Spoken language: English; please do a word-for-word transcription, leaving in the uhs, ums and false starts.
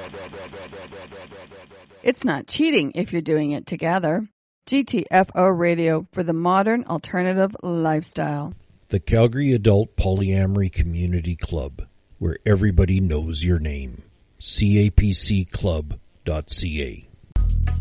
It's not cheating if you're doing it together. G T F O Radio for the modern alternative lifestyle. The Calgary Adult Polyamory Community Club, where everybody knows your name. C A P C club dot C A.